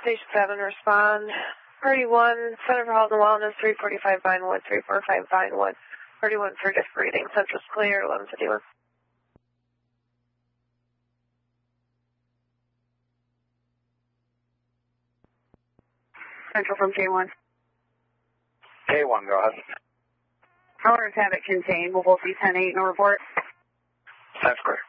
Station 7, respond. Party 1, Center for Health and Wellness, 345 Vinewood, 345 Vinewood. Party 1 for disc reading. Central's clear, 1151. Central from K1. K1, go ahead. How many have it contained? Will both be 10-8 no report? That's correct.